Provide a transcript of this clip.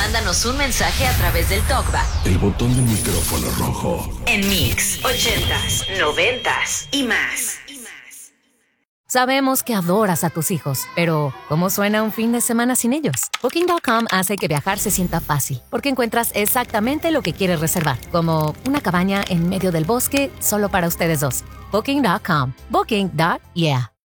mándanos un mensaje a través del TalkBack. El botón del micrófono rojo. En Mix 80s, 90s y más. Sabemos que adoras a tus hijos, pero ¿cómo suena un fin de semana sin ellos? Booking.com hace que viajar se sienta fácil, porque encuentras exactamente lo que quieres reservar, como una cabaña en medio del bosque solo para ustedes dos. Booking.com. Booking.yeah.